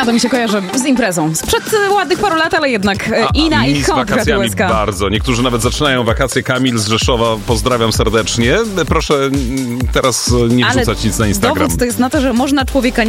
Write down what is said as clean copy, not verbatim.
to mi się kojarzy z imprezą. Sprzed ładnych paru lat, ale jednak Ina i z wakacjami łezka. bardzo. Niektórzy nawet zaczynają wakacje. Kamil z Rzeszowa, pozdrawiam serdecznie. Proszę teraz nie wrzucać nic na Instagram. Dowód to jest na to, że można człowieka